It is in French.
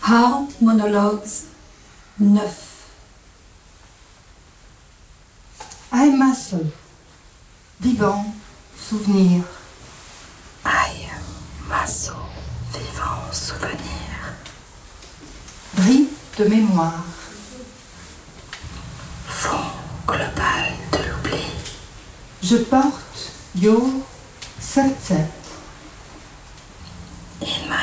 How Monologues 9. Aïe Masso, vivant, souvenir. Aïe Masso, vivant, souvenir. Bris de mémoire. Fond global de l'oubli. Je porte Yo Serce. In my